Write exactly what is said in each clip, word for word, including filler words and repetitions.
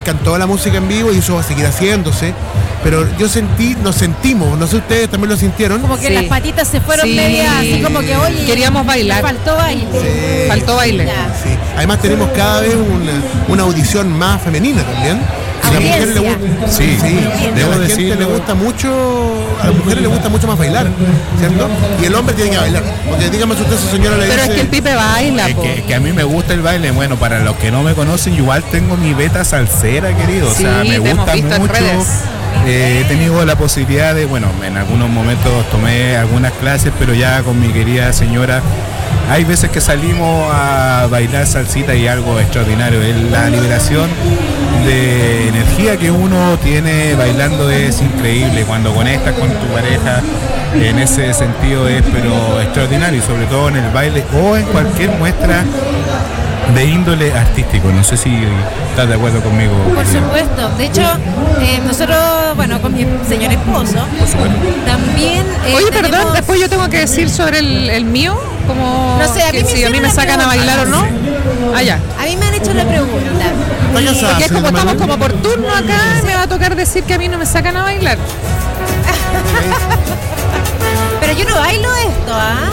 encantó la música en vivo y eso va a seguir haciéndose. Pero yo sentí, nos sentimos, no sé ustedes también lo sintieron. Como que sí. las patitas se fueron sí. medias, así como que oye. Queríamos bailar. Faltó baile. Sí. Faltó baile. Sí. Además tenemos cada vez una, una audición más femenina también. A la mujer le gusta, sí, sí, debo a la decirlo. gente le gusta mucho, a las mujeres le gusta mucho más bailar, ¿cierto? Y el hombre tiene que bailar. Porque dígame si usted, su señora le Pero dice. es que el Pipe baila, Es po. que, que a mí me gusta el baile. Bueno, para los que no me conocen, igual tengo mi beta salsera, querido. O Sí, sea, me te hemos gusta visto en mucho. redes. Eh, he tenido la posibilidad de, bueno, en algunos momentos tomé algunas clases, pero ya con mi querida señora, hay veces que salimos a bailar salsita y algo extraordinario. Es la liberación de energía que uno tiene bailando, es increíble. Cuando conectas con tu pareja, en ese sentido es pero extraordinario, y sobre todo en el baile o en cualquier muestra de índole artístico. No sé si estás de acuerdo conmigo. Por querida. supuesto. De hecho, eh, nosotros, bueno, con mi señor esposo, Por supuesto. también. eh, Oye, tenemos- perdón, después yo tengo que decir sobre el, el mío, como No sé, a mí que me si a hicieron mí me la sacan a pregunta. bailar o no. Ah, ya. A mí me han hecho la pregunta. ¿Está Y- casada? Porque es como señora estamos Manuel? como por turno acá, me va a tocar decir que a mí no me sacan a bailar. Pero yo no bailo esto, ¿ah?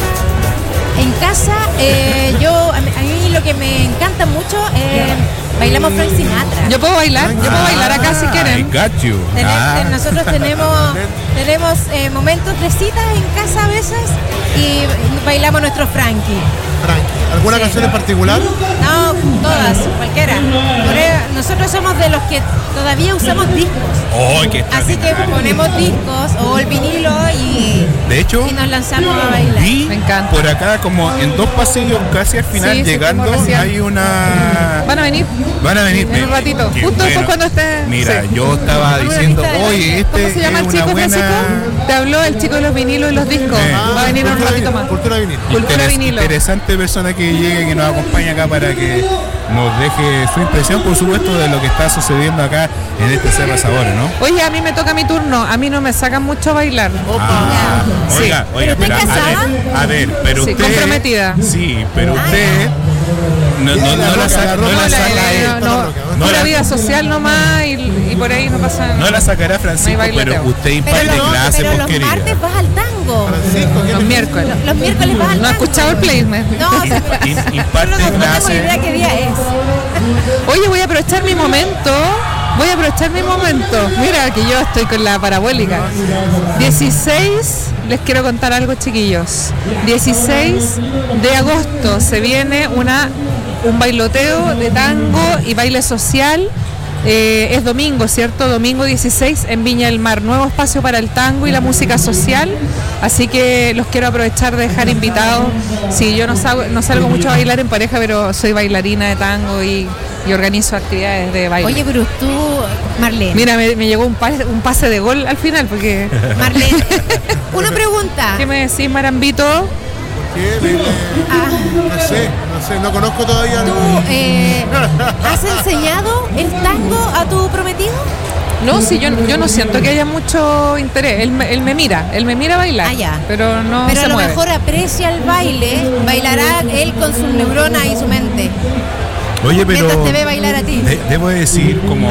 En casa, eh, yo, a mí, a mí lo que me encanta mucho es bailamos Frank Sinatra. Yo puedo bailar, yo puedo bailar acá si I quieren. got you. Tener- Ah. Nosotros tenemos tenemos eh, momentos de citas en casa a veces y bailamos nuestro Frankie. Frankie, ¿alguna Sí. canción en particular? No, todas, cualquiera. Por eso, nosotros somos de los que todavía usamos discos. Oh, qué Así que extraordinario. ponemos discos o el vinilo y, De hecho, y nos lanzamos a bailar. vi Me encanta. por acá como en dos pasillos casi al final, Sí, sí, llegando, como recién. hay una... Van a venir. Van a venir. En un ratito. Qué Justo después cuando esté- Mira, sí. yo estaba Una diciendo, lista de oye, baile. este ¿Cómo se llama es el una chico, buena... Francisco? Te habló el chico de los vinilos y los discos. Eh. Va a venir en un Cultura ratito vinil, más. Cultura vinil. Cultura Interes- vinilo. Interesante persona que llegue, que nos acompaña acá para que nos deje su impresión, por supuesto, de lo que está sucediendo acá en este Cerro Sabores, ¿no? Oye, a mí me toca mi turno. A mí no me sacan mucho a bailar. Ah, Sí. oiga, oiga, ¿Pero pero, está a ver, casada? a ver, pero Sí, usted... comprometida. Sí, pero usted... No, no, no, La la roca, saca, la no roca. la No, la- saca la- él. no, No No pura la- vida social nomás y, y por ahí no pasa nada. No la sacará Francisco, No hay pero baileteo. usted Pero, imparte los- clase, pero pues, los querida. martes vas al tango. Francisco, ¿qué Los me- miércoles. Los, los miércoles vas al tango. No he escuchado el placement. No, sí, pero- In- yo imparte no, no tengo clase. idea qué día es. Oye, voy a aprovechar mi momento. Voy a aprovechar mi momento. Mira que yo estoy con la parabólica. dieciséis, les quiero contar algo, chiquillos. dieciséis de agosto se viene una un bailoteo de tango y baile social. Eh, es domingo, ¿cierto? Domingo dieciséis en Viña del Mar. Nuevo espacio para el tango y la música social. Así que los quiero aprovechar de dejar invitados. Sí, yo no salgo, no salgo mucho a bailar en pareja, pero soy bailarina de tango y, y organizo actividades de baile. Oye, Bruce, tú, Marlene. Mira, me, me llegó un pase, un pase de gol al final, porque... Marlene, una pregunta. ¿Qué me decís, Marambito? ¿Qué? Le- le- Ah, No sé, no sé, no conozco todavía. ¿Tú eh, has enseñado el tango a tu prometido? No, sí, yo, yo no siento que haya mucho interés. Él me, él me mira, él me mira bailar, Ah, ya. pero no Pero se a lo mueve. mejor aprecia el baile, bailará él con sus neuronas y su mente. Oye, pero Mientras te ve bailar a ti. de- debo decir como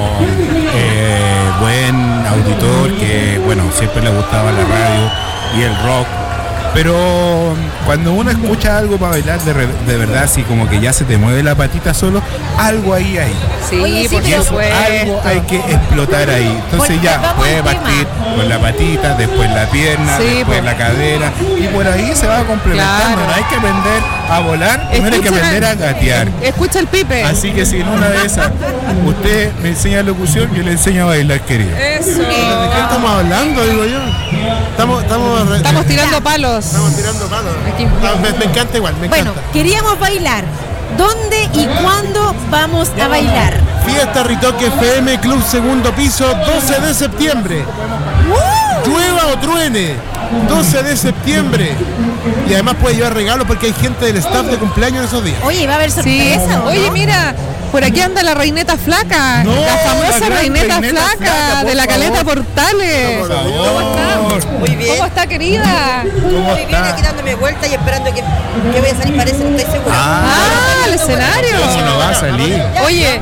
eh, buen auditor que, bueno, siempre le gustaba la radio y el rock, pero cuando uno escucha algo para bailar de, re- de verdad, así como que ya se te mueve la patita solo, algo ahí hay. Sí, Oye, sí, por pero- supuesto. Algo hay que explotar ahí. Entonces Porque ya vamos puede al partir tema. con la patita, después la pierna, Sí, después po. la cadera y por ahí se va complementando. Claro. No hay que aprender a volar, primero hay que Escucha- aprender a gatear. Escucha el Pipe. Así que si en una de esas usted me enseña locución, yo le enseño a bailar, querido. Eso. ¿De qué estamos hablando, digo yo? Estamos, estamos, re- Estamos tirando palos. estamos tirando palos. Aquí. Ah, Me, me encanta igual, me Bueno, encanta. queríamos bailar. ¿Dónde y cuándo vamos a bailar? Fiesta Ritoque F M, Club Segundo Piso, doce de septiembre. Llueva o truene, doce de septiembre. Y además puede llevar regalos porque hay gente del staff de cumpleaños en esos días. Oye, ¿va a haber Sí. sorpresa o no? Oye, mira, por aquí anda la reineta flaca, No, la famosa la gran reineta, reineta flaca, flaca, por de la Caleta favor. Portales. Por favor. ¿Cómo está? Muy bien. ¿Cómo está, querida? ¿Cómo Muy bien, está? aquí dándome vuelta y esperando que, que voy a salir, parece, no estoy segura. Ah, al escenario. ¿Cómo no va a salir? Ya, Oye, ya me vengo para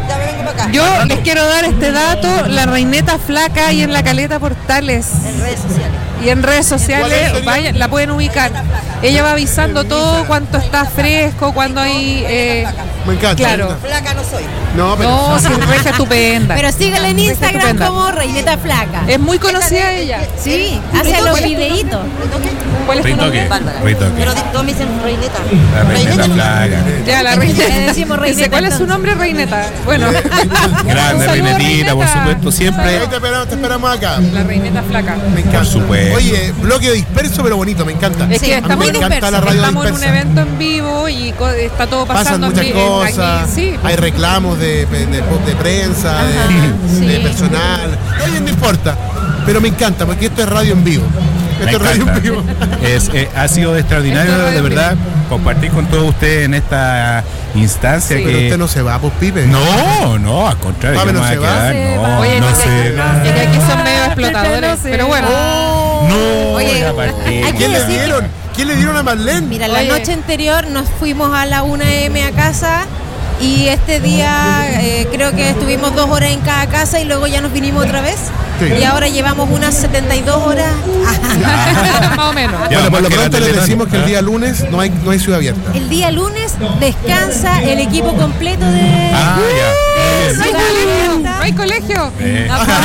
Yo les quiero dar este dato, la Reineta Flaca y en la Caleta Portales. En redes sociales. Y en redes sociales, ¿Cuál es, vayan, la pueden ubicar. Ella va avisando todo, cuánto está fresco, cuando hay... Eh, Me encanta. Claro. me encanta. Flaca no soy. No, pero. no, si es reja estupenda. Pero síguela en Reja Instagram estupenda. como Reineta Flaca. Es muy conocida ella. Sí, hace los videitos. ¿Cuál es tu Ritoque. nombre? Bárbara. Ritoque. Pero di- todos me dicen Reineta. La Reineta Flaca. Ya, la Reineta. Le decimos Reineta, Dice, ¿cuál es su entonces. nombre, Reineta? Bueno. Grande Un saludo, Reinetita, por Reineta. supuesto, siempre. Ahí te esperamos, te esperamos acá. La Reineta Flaca. Me encanta. Por supuesto. Oye, bloque disperso, pero bonito, me encanta. Es Sí, que a mí estamos, me encanta disperso. la radio estamos en un dispersa. evento en vivo y co- está todo Pasan pasando muchas en- cosas, aquí. Sí, hay reclamos de, de, de- de prensa, de, Ajá, de sí. personal. Oye, no importa, pero me encanta porque esto es radio en vivo. Me Esto es radio en encanta. vivo. Es, eh, ha sido extraordinario, Esto es de radio verdad, compartir con todos ustedes en esta instancia Sí. Pero que... usted no se va, pues Pipe. No, no, al contrario, Pame yo no me se voy a va. quedar, Se no, va. Oye, no no se sé, va. es que aquí son medio explotadores. Pero bueno, No, Oye, ya partimos. hay que ¿Quién le decir que- dieron? ¿Quién le dieron a Marlene? Mira, la Oye. noche anterior nos fuimos a la una eme a casa y este día eh, creo que estuvimos dos horas en cada casa y luego ya nos vinimos otra vez. Sí. Y ahora llevamos unas setenta y dos horas. más o menos. Ya, Bueno, por más lo que pronto la les Teletón, decimos que el ¿ah? día lunes no hay, no hay ciudad abierta. El día lunes descansa el equipo completo de... Ah, ya. No hay Ciudad colegio, Abierta. no hay colegio. Eh,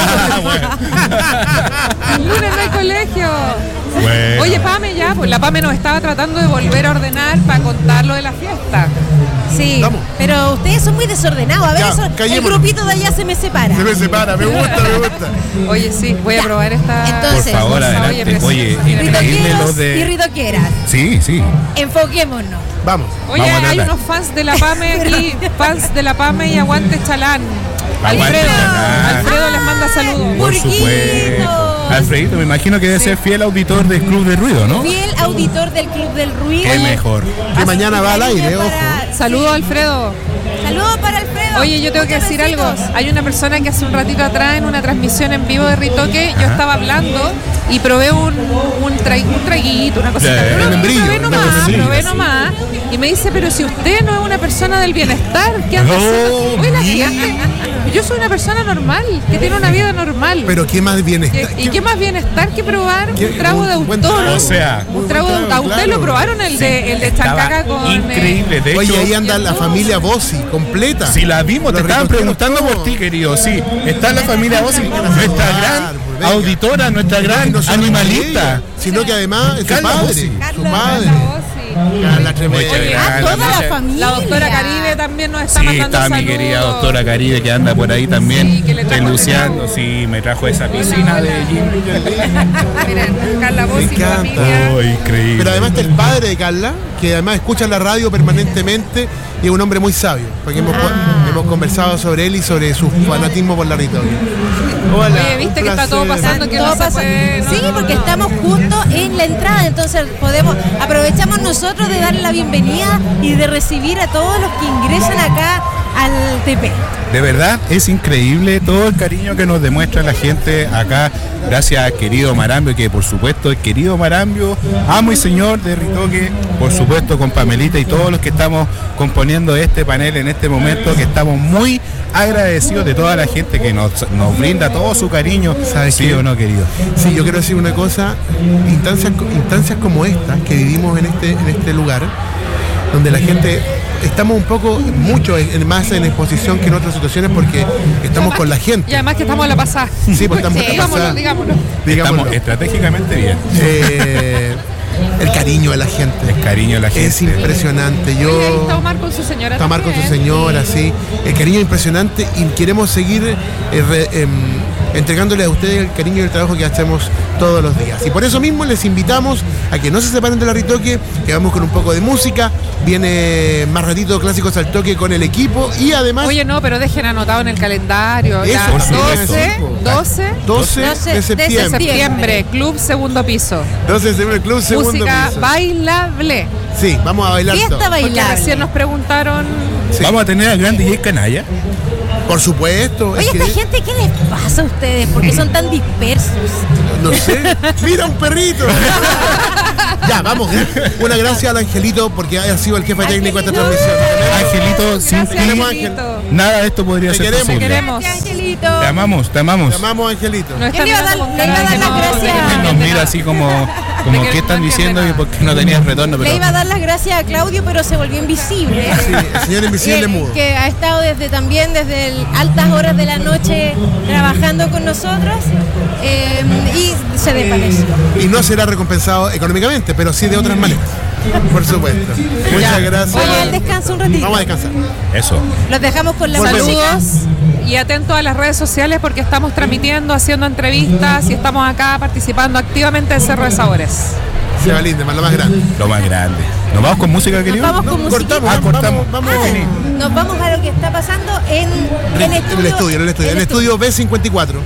El lunes no hay colegio. bueno. Oye, Pame, ya, pues la Pame nos estaba tratando de volver a ordenar para contar lo de la fiesta. Sí, Vamos. pero ustedes son muy desordenados. A ver, Ya, eso, el callémonos. grupito de allá se me separa. Se me separa, me gusta, me gusta. Oye, sí, voy a probar esta. Entonces, Por favor, cosa. adelante. preciosa. Oye, Mira, mira. increíble lo Ritoqueros y de... ritoqueras, Sí, sí. enfoquémonos. Vamos. Oye, Vamos a hay tratar. unos fans de la Pame aquí, fans de la Pame y aguante Chalán. Aguante Alfredo, Chalán. Alfredo les manda saludos. Por Burguito. supuesto. Alfredito, me imagino que debe ser fiel auditor del Club de Ruido, ¿no? Fiel auditor del Club del Ruido. Qué mejor. Que mañana va al aire, ojo. Saludos, Alfredo. Saludos para Alfredo. Oye, yo tengo que Muchos decir algo. besitos. Hay una persona que hace un ratito atrás en una transmisión en vivo de Ritoque, yo estaba hablando y probé un, un, tra- un traguito, una cosita. Sí, Pero un no, membrillo, probé una nomás, cosita, probé sí. nomás. Y me dice, pero si usted no es una persona del bienestar, ¿qué anda No, haciendo? Oye, la mira. gente, yo soy una persona normal, que tiene una vida normal. Pero qué más bienestar. ¿Qué- ¿Y qué más bienestar que probar qué- un trago de un buen autor? trago. O sea, Muy Un trago de buen autor. ¿A trago, ustedes claro. lo probaron el de, el de Estaba Chancaca con... eh, increíble. De Oye, hecho, ahí anda la ¿cierto? familia Bossi, completa. si la vimos, te Los estaban ritoqueros, preguntando por todo. ti, querido. Sí, está la familia Bossi, nuestra gran Venga. auditora, nuestra gran No solo animalista. ella, sino que además es su Carla padre. Bossi. Su Carla, padre. Carla Bossi. Carla tremenda. Muchas Ah, gracias. toda la Muchas- familia. La doctora Caribe también nos está Sí, mandando está mi saludos. querida doctora Caribe que anda por ahí también, Sí, que le trajo peluceando. el Sí, me trajo esa piscina de Miren, Carla Bossi, Me encanta. familia. Oh, increíble. Pero además está el padre de Carla, que además escucha la radio permanentemente y es un hombre muy sabio, porque hemos, Ah. hemos conversado sobre él y sobre su fanatismo por la Ritoque. Hola, Oye, viste un que está todo placer. pasando, que no Todo se pasa- puede, no, sí, no, porque no. estamos justo en la entrada, entonces podemos aprovechamos nosotros de darle la bienvenida y de recibir a todos los que ingresan acá al T P. De verdad, es increíble todo el cariño que nos demuestra la gente acá. Gracias a querido Marambio, que por supuesto el querido Marambio, amo y señor de Ritoque, por supuesto con Pamelita y todos los que estamos componiendo este panel en este momento, que estamos muy agradecidos de toda la gente que nos, nos brinda todo su cariño. ¿Sabes ¿Sí qué? o no, querido? Sí, yo quiero decir una cosa, instancias, instancias como esta que vivimos en este, en este lugar, donde la gente, estamos un poco, mucho en- más en exposición que en otras situaciones porque estamos con la Y gente. además que estamos a la pasada. Sí, pues estamos Sí. en la Digámoslo, pasada. digámoslo. Digámoslo. Estamos estratégicamente bien. Eh, el cariño de la gente. El cariño de la gente. Es impresionante. Yo... Oye, ahí está Omar con su señora. Está Omar con su también. señora, sí. El cariño es impresionante y queremos seguir eh, re- em, entregándole a ustedes el cariño y el trabajo que hacemos todos los días. Y por eso mismo les invitamos a que no se separen de la Ritoque, que vamos con un poco de música. Viene más ratito Clásicos al Toque con el equipo y además Oye, no, pero dejen anotado en el calendario. Eso, la por supuesto. doce, doce doce doce de de septiembre. de septiembre, Club Segundo Piso. doce de septiembre, Club Segundo Música Piso. bailable. Sí, vamos a bailar Fiesta todo. Porque bailable. recién nos preguntaron. Sí. Vamos a tener al gran D J Canalla. Por supuesto. Oye, es que- esta gente, ¿qué les pasa a ustedes? Porque son tan dispersos. No sé. Mira un perrito. Ya, vamos. Una gracias al Angelito porque haya sido el jefe técnico de esta Angelito. transmisión. Angelito, sin Gracias, Tenemos Angelito. Ángel. nada de esto podría Te ser queremos. posible. Te queremos. Gracias, Angelito. Te amamos, te amamos. Te amamos, Angelito. Nos Yo le iba a dar- están le iba a dar mirando las con cara de gracias. que Nos no mira así como, como que ¿qué están no diciendo? entiende Y por qué no tenías retorno, Le pero iba a dar las gracias a Claudio, pero se volvió invisible. Sí, el señor invisible Que- mudo. Que ha estado desde también desde el- altas horas de la noche trabajando con nosotros eh, y se desvaneció. Y no será recompensado económicamente, pero sí de otras maneras. Por supuesto. Muchas Ya. gracias. Vamos al descanso un ratito. Vamos a descansar. eso. Los dejamos con la Volvemos. música. Saludos y atentos a las redes sociales porque estamos transmitiendo, haciendo entrevistas y estamos acá participando activamente en Cerro de Sabores. Se va Lindemann, lo más grande. Lo más grande. ¿Nos vamos con música, querido? vamos con No, musiquita. cortamos, Ah, cortamos. Vamos, vamos. Ah, nos vamos a lo que está pasando en el En estudio. el estudio, en el estudio, en el estudio B cincuenta y cuatro.